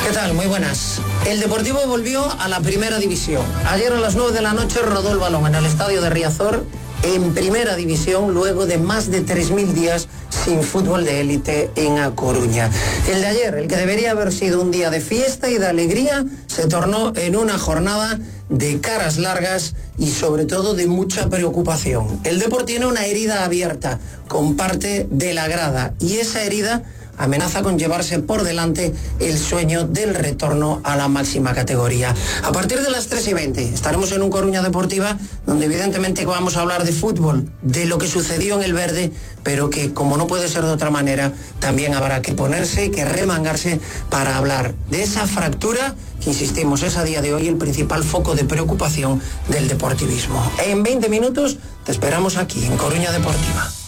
¿Qué tal? Muy buenas. El Deportivo volvió a la primera división. Ayer a las 9 de la noche rodó el balón en el estadio de Riazor en primera división luego de más de 3.000 días sin fútbol de élite en A Coruña. El de ayer, el que debería haber sido un día de fiesta y de alegría, se tornó en una jornada de caras largas y sobre todo de mucha preocupación. El Depor tiene una herida abierta con parte de la grada y esa herida amenaza con llevarse por delante el sueño del retorno a la máxima categoría. A partir de las 3:20 estaremos en un Coruña Deportiva donde evidentemente vamos a hablar de fútbol, de lo que sucedió en el verde, pero que como no puede ser de otra manera, también habrá que ponerse, que remangarse para hablar de esa fractura que, insistimos, es a día de hoy el principal foco de preocupación del deportivismo. En 20 minutos te esperamos aquí en Coruña Deportiva.